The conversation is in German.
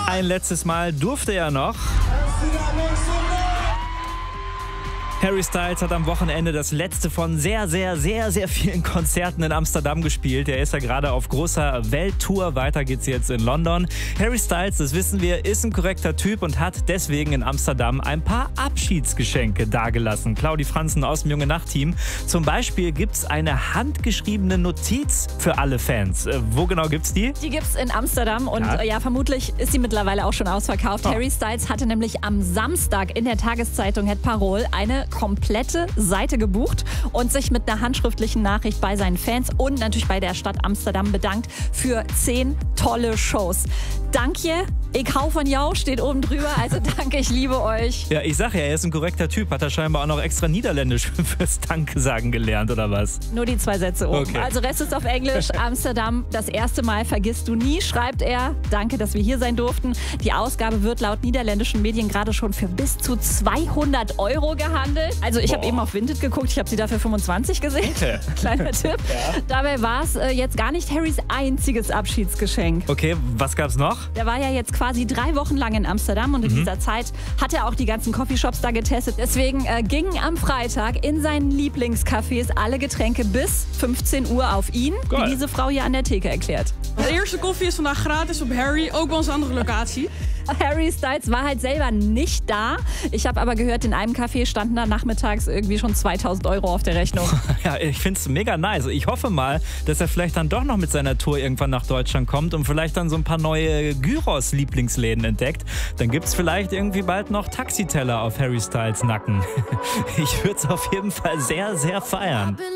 Ein letztes Mal durfte er noch. Harry Styles hat am Wochenende das letzte von sehr vielen Konzerten in Amsterdam gespielt. Er ist ja gerade auf großer Welttour. Weiter geht's jetzt in London. Harry Styles, das wissen wir, ist ein korrekter Typ und hat deswegen in Amsterdam ein paar Abschiedsgeschenke dagelassen. Claudi Franzen aus dem Junge-Nacht-Team. Zum Beispiel gibt's eine handgeschriebene Notiz für alle Fans. Wo genau gibt's die? Die gibt's in Amsterdam und ja, vermutlich ist sie mittlerweile auch schon ausverkauft. Harry Styles hatte nämlich am Samstag in der Tageszeitung Het Parool eine komplette Seite gebucht und sich mit einer handschriftlichen Nachricht bei seinen Fans und natürlich bei der Stadt Amsterdam bedankt für 10 tolle Shows. Danke, ich hau von jou, steht oben drüber. Also danke, ich liebe euch. Ja, ich sag ja, er ist ein korrekter Typ. Hat er scheinbar auch noch extra Niederländisch fürs Danke sagen gelernt, oder was? Nur die 2 Sätze oben. Okay. Also Rest ist auf Englisch. Amsterdam, das erste Mal vergisst du nie, schreibt er. Danke, dass wir hier sein durften. Die Ausgabe wird laut niederländischen Medien gerade schon für bis zu 200 € gehandelt. Also ich habe eben auf Vinted geguckt, ich habe sie dafür 25 gesehen. Okay. Kleiner Tipp. Ja. Dabei war es jetzt gar nicht Harrys einziges Abschiedsgeschenk. Okay, was gab's noch? Der war ja jetzt quasi 3 Wochen lang in Amsterdam und in dieser Zeit hat er auch die ganzen Coffeeshops da getestet. Deswegen gingen am Freitag in seinen Lieblingscafés alle Getränke bis 15 Uhr auf ihn, Geil. wie diese Frau hier an der Theke erklärt. De eerste koffie is vandaag gratis op Harry, ook bij onze andere locatie. Harry Styles war halt selber nicht da. Ich habe aber gehört, in einem Café standen da nachmittags irgendwie schon 2000 € auf der Rechnung. Ja, ich find's mega nice. Ich hoffe mal, dass er vielleicht dann doch noch mit seiner Tour irgendwann nach Deutschland kommt und vielleicht dann so ein paar neue Gyros-Lieblingsläden entdeckt. Dann gibt's vielleicht irgendwie bald noch Taxiteller auf Harry Styles Nacken. Ich würde es auf jeden Fall sehr feiern.